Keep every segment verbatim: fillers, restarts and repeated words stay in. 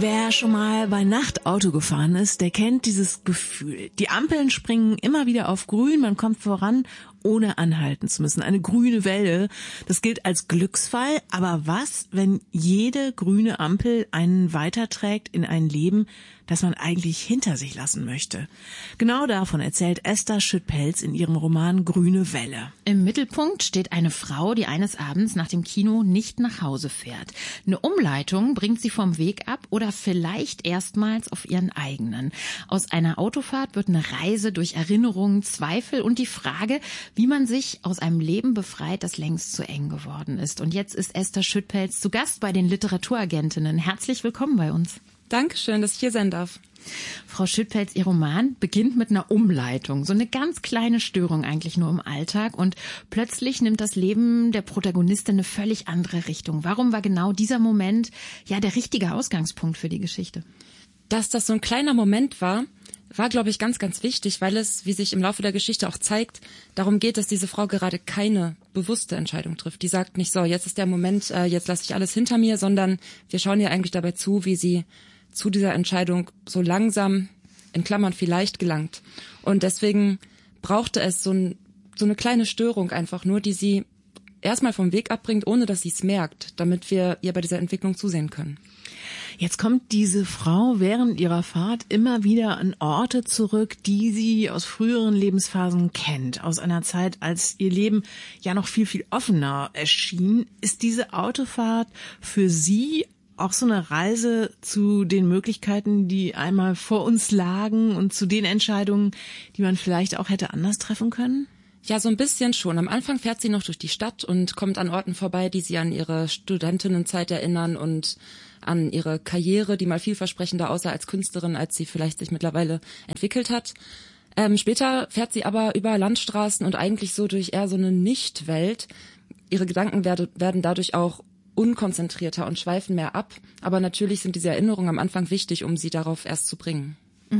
Wer schon mal bei Nacht Auto gefahren ist, der kennt dieses Gefühl. Die Ampeln springen immer wieder auf grün, man kommt voran, ohne anhalten zu müssen. Eine grüne Welle, das gilt als Glücksfall. Aber was, wenn jede grüne Ampel einen weiterträgt in ein Leben, das man eigentlich hinter sich lassen möchte? Genau davon erzählt Esther Schüttpelz in ihrem Roman Grüne Welle. Im Mittelpunkt steht eine Frau, die eines Abends nach dem Kino nicht nach Hause fährt. Eine Umleitung bringt sie vom Weg ab oder vielleicht erstmals auf ihren eigenen. Aus einer Autofahrt wird eine Reise durch Erinnerungen, Zweifel und die Frage, wie man sich aus einem Leben befreit, das längst zu eng geworden ist. Und jetzt ist Esther Schüttpelz zu Gast bei den Literaturagentinnen. Herzlich willkommen bei uns. Dankeschön, dass ich hier sein darf. Frau Schüttpelz, Ihr Roman beginnt mit einer Umleitung, so eine ganz kleine Störung eigentlich nur im Alltag und plötzlich nimmt das Leben der Protagonistin eine völlig andere Richtung. Warum war genau dieser Moment ja der richtige Ausgangspunkt für die Geschichte? Dass das so ein kleiner Moment war, war, glaube ich, ganz, ganz wichtig, weil es, wie sich im Laufe der Geschichte auch zeigt, darum geht, dass diese Frau gerade keine bewusste Entscheidung trifft. Die sagt nicht so, jetzt ist der Moment, äh, jetzt lasse ich alles hinter mir, sondern wir schauen ihr eigentlich dabei zu, wie sie zu dieser Entscheidung so langsam, in Klammern vielleicht, gelangt. Und deswegen brauchte es so, ein, so eine kleine Störung einfach nur, die sie erstmal vom Weg abbringt, ohne dass sie es merkt, damit wir ihr bei dieser Entwicklung zusehen können. Jetzt kommt diese Frau während ihrer Fahrt immer wieder an Orte zurück, die sie aus früheren Lebensphasen kennt. Aus einer Zeit, als ihr Leben ja noch viel, viel offener erschien. Ist diese Autofahrt für Sie auch so eine Reise zu den Möglichkeiten, die einmal vor uns lagen und zu den Entscheidungen, die man vielleicht auch hätte anders treffen können? Ja, so ein bisschen schon. Am Anfang fährt sie noch durch die Stadt und kommt an Orten vorbei, die sie an ihre Studentinnenzeit erinnern und an ihre Karriere, die mal vielversprechender aussah als Künstlerin, als sie vielleicht sich mittlerweile entwickelt hat. Ähm, später fährt sie aber über Landstraßen und eigentlich so durch eher so eine Nicht-Welt. Ihre Gedanken werde, werden dadurch auch unkonzentrierter und schweifen mehr ab. Aber natürlich sind diese Erinnerungen am Anfang wichtig, um sie darauf erst zu bringen.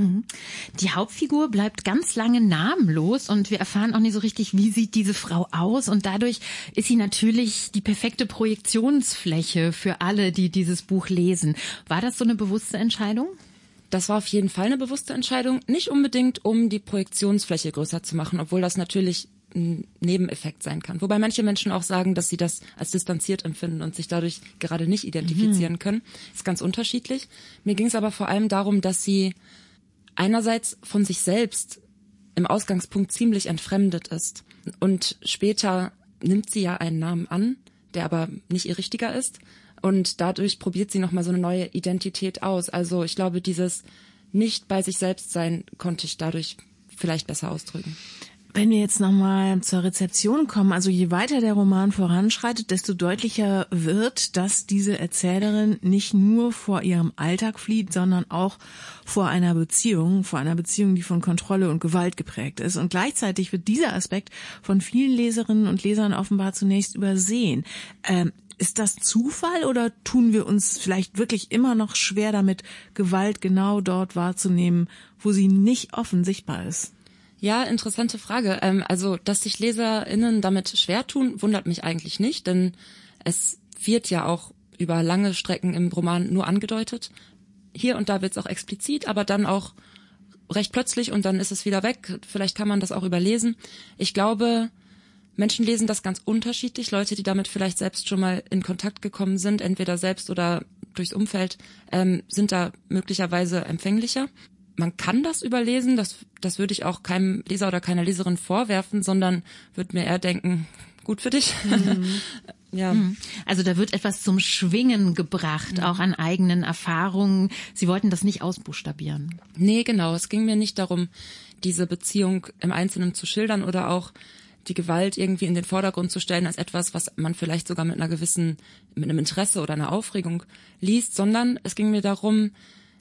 Die Hauptfigur bleibt ganz lange namenlos und wir erfahren auch nicht so richtig, wie sieht diese Frau aus. Und dadurch ist sie natürlich die perfekte Projektionsfläche für alle, die dieses Buch lesen. War das so eine bewusste Entscheidung? Das war auf jeden Fall eine bewusste Entscheidung. Nicht unbedingt, um die Projektionsfläche größer zu machen, obwohl das natürlich ein Nebeneffekt sein kann. Wobei manche Menschen auch sagen, dass sie das als distanziert empfinden und sich dadurch gerade nicht identifizieren mhm. können. Ist ganz unterschiedlich. Mir ging es aber vor allem darum, dass sie einerseits von sich selbst im Ausgangspunkt ziemlich entfremdet ist. Und später nimmt sie ja einen Namen an, der aber nicht ihr richtiger ist. Und dadurch probiert sie nochmal so eine neue Identität aus. Also ich glaube, dieses nicht bei sich selbst sein konnte ich dadurch vielleicht besser ausdrücken. Wenn wir jetzt nochmal zur Rezeption kommen, also je weiter der Roman voranschreitet, desto deutlicher wird, dass diese Erzählerin nicht nur vor ihrem Alltag flieht, sondern auch vor einer Beziehung, vor einer Beziehung, die von Kontrolle und Gewalt geprägt ist. Und gleichzeitig wird dieser Aspekt von vielen Leserinnen und Lesern offenbar zunächst übersehen. Ähm, ist das Zufall oder tun wir uns vielleicht wirklich immer noch schwer damit, Gewalt genau dort wahrzunehmen, wo sie nicht offen sichtbar ist? Ja, interessante Frage. Ähm, also, dass sich LeserInnen damit schwer tun, wundert mich eigentlich nicht, denn es wird ja auch über lange Strecken im Roman nur angedeutet. Hier und da wird es auch explizit, aber dann auch recht plötzlich und dann ist es wieder weg. Vielleicht kann man das auch überlesen. Ich glaube, Menschen lesen das ganz unterschiedlich. Leute, die damit vielleicht selbst schon mal in Kontakt gekommen sind, entweder selbst oder durchs Umfeld, ähm, sind da möglicherweise empfänglicher. Man kann das überlesen, das, das würde ich auch keinem Leser oder keiner Leserin vorwerfen, sondern würde mir eher denken, gut für dich. Mhm. Ja. Also da wird etwas zum Schwingen gebracht, mhm. auch an eigenen Erfahrungen. Sie wollten das nicht ausbuchstabieren. Nee, genau. Es ging mir nicht darum, diese Beziehung im Einzelnen zu schildern oder auch die Gewalt irgendwie in den Vordergrund zu stellen als etwas, was man vielleicht sogar mit einer gewissen, mit einem Interesse oder einer Aufregung liest, sondern es ging mir darum,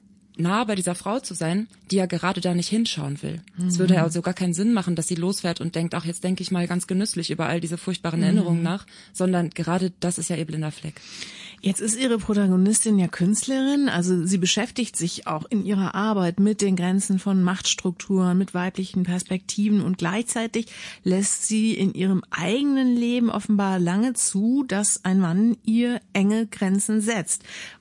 nah bei dieser Frau zu sein, die ja gerade da nicht hinschauen will. Mhm. Es würde ja also gar keinen Sinn machen, dass sie losfährt und denkt, ach, jetzt denke ich mal ganz genüsslich über all diese furchtbaren mhm. Erinnerungen nach, sondern gerade das ist ja ihr blinder Fleck. Jetzt ist Ihre Protagonistin ja Künstlerin, also sie beschäftigt sich auch in ihrer Arbeit mit den Grenzen von Machtstrukturen, mit weiblichen Perspektiven und gleichzeitig lässt sie in ihrem eigenen Leben offenbar lange zu, dass ein Mann ihr enge Grenzen setzt.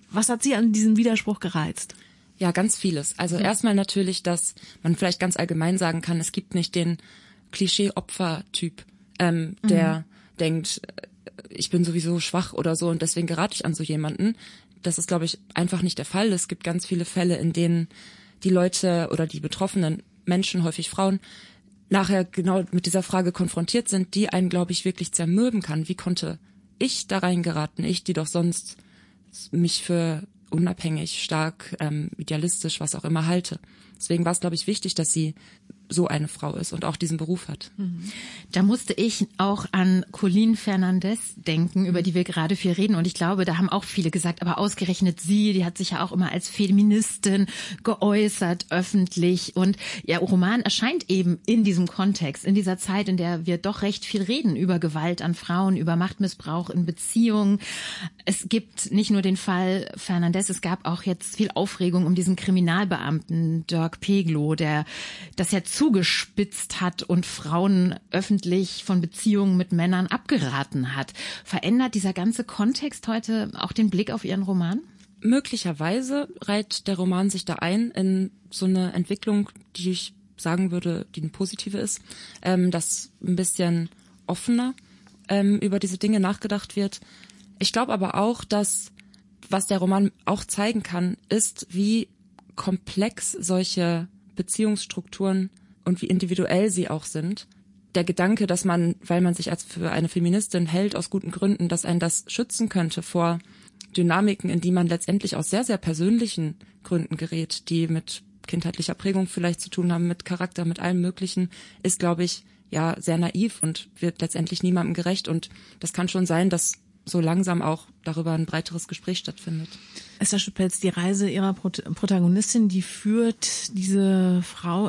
Was hat Sie an diesem Widerspruch gereizt? Ja, ganz vieles. Also mhm. erstmal natürlich, dass man vielleicht ganz allgemein sagen kann, es gibt nicht den Klischee-Opfer-Typ, ähm, der mhm. denkt, ich bin sowieso schwach oder so und deswegen gerate ich an so jemanden. Das ist, glaube ich, einfach nicht der Fall. Es gibt ganz viele Fälle, in denen die Leute oder die betroffenen Menschen, häufig Frauen, nachher genau mit dieser Frage konfrontiert sind, die einen, glaube ich, wirklich zermürben kann. Wie konnte ich da reingeraten? Ich, die doch sonst mich für unabhängig, stark, ähm, idealistisch, was auch immer halte. Deswegen war es, glaube ich, wichtig, dass sie so eine Frau ist und auch diesen Beruf hat. Da musste ich auch an Colleen Fernandez denken, über die wir gerade viel reden. Und ich glaube, da haben auch viele gesagt, aber ausgerechnet sie, die hat sich ja auch immer als Feministin geäußert, öffentlich. Und ihr Roman erscheint eben in diesem Kontext, in dieser Zeit, in der wir doch recht viel reden über Gewalt an Frauen, über Machtmissbrauch in Beziehungen. Es gibt nicht nur den Fall Fernandez, es gab auch jetzt viel Aufregung um diesen Kriminalbeamten Dirk Peglow, der das ja zugespitzt hat und Frauen öffentlich von Beziehungen mit Männern abgeraten hat. Verändert dieser ganze Kontext heute auch den Blick auf Ihren Roman? Möglicherweise reiht der Roman sich da ein in so eine Entwicklung, die ich sagen würde, die eine positive ist, ähm, dass ein bisschen offener ähm, über diese Dinge nachgedacht wird. Ich glaube aber auch, dass was der Roman auch zeigen kann, ist, wie komplex solche Beziehungsstrukturen und wie individuell sie auch sind. Der Gedanke, dass man, weil man sich als für eine Feministin hält, aus guten Gründen, dass einen das schützen könnte vor Dynamiken, in die man letztendlich aus sehr, sehr persönlichen Gründen gerät, die mit kindheitlicher Prägung vielleicht zu tun haben, mit Charakter, mit allem Möglichen, ist, glaube ich, ja sehr naiv und wird letztendlich niemandem gerecht. Und das kann schon sein, dass so langsam auch darüber ein breiteres Gespräch stattfindet. Esther Schüppelz, die Reise Ihrer Protagonistin, die führt diese Frau